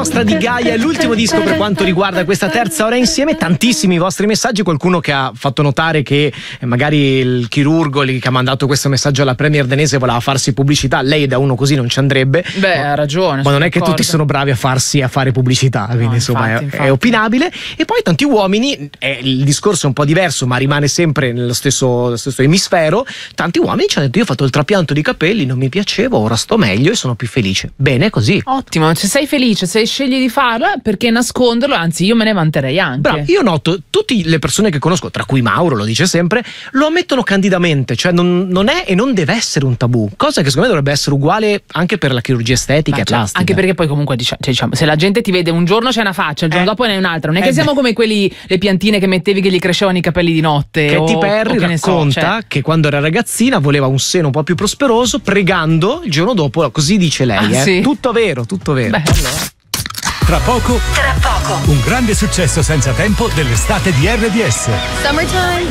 nostra di Gaia è l'ultimo disco per quanto riguarda questa terza ora insieme. Tantissimi i vostri messaggi, qualcuno che ha fatto notare che magari il chirurgo che ha mandato questo messaggio alla Premier danese voleva farsi pubblicità, lei da uno così non ci andrebbe. Beh, ha ragione. Ma non è che tutti sono bravi a fare pubblicità, quindi insomma infatti. È opinabile. E poi tanti uomini, il discorso è un po' diverso ma rimane sempre nello stesso emisfero, tanti uomini ci hanno detto: io ho fatto il trapianto di capelli, non mi piaceva, ora sto meglio e sono più felice. Bene così. Ottimo, se sei felice, se scegli di farlo, perché nasconderlo? Anzi, io me ne vanterei anche. Bravo, io noto tutte le persone che conosco, tra cui Mauro, lo dice sempre, lo ammettono candidamente, cioè non è e non deve essere un tabù, cosa che secondo me dovrebbe essere uguale anche per la chirurgia estetica e plastica. Anche perché poi comunque diciamo, se la gente ti vede un giorno c'è una faccia, il giorno dopo ne hai un'altra, non è che siamo come le piantine che mettevi che gli crescevano i capelli di notte. Katy Perry racconta che quando era ragazzina voleva un seno un po' più prosperoso, pregando il giorno dopo, così dice lei. Sì. Tutto vero. Beh, allora. Tra poco un grande successo senza tempo dell'estate di RDS. Summertime.